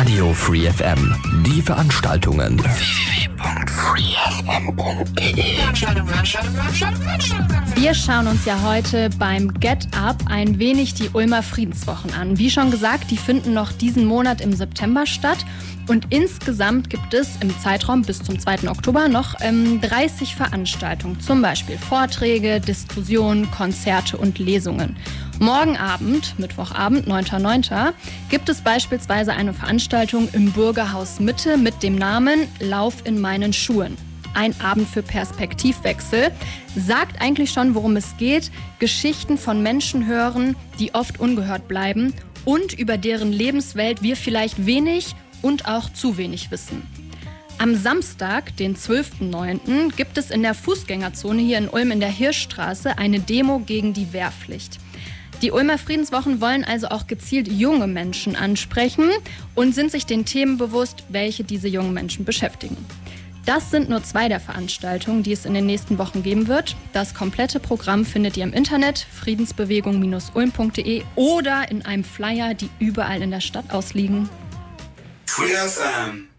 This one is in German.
Radio Free FM. Die Veranstaltungen. www.freefm.de. Wir schauen uns ja heute beim Get Up ein wenig die Ulmer Friedenswochen an. Wie schon gesagt, die finden noch diesen Monat im September statt. Und insgesamt gibt es im Zeitraum bis zum 2. Oktober noch 30 Veranstaltungen. Zum Beispiel Vorträge, Diskussionen, Konzerte und Lesungen. Morgen Abend, Mittwochabend, 9.9., gibt es beispielsweise eine Veranstaltung im Bürgerhaus Mitte mit dem Namen Lauf in meinen Schuhen. Ein Abend für Perspektivwechsel. Sagt eigentlich schon, worum es geht. Geschichten von Menschen hören, die oft ungehört bleiben und über deren Lebenswelt wir vielleicht wenig und auch zu wenig wissen. Am Samstag, den 12.9., gibt es in der Fußgängerzone hier in Ulm in der Hirschstraße eine Demo gegen die Wehrpflicht. Die Ulmer Friedenswochen wollen also auch gezielt junge Menschen ansprechen und sind sich den Themen bewusst, welche diese jungen Menschen beschäftigen. Das sind nur 2 der Veranstaltungen, die es in den nächsten Wochen geben wird. Das komplette Programm findet ihr im Internet friedensbewegung-ulm.de oder in einem Flyer, die überall in der Stadt ausliegen. Free FM.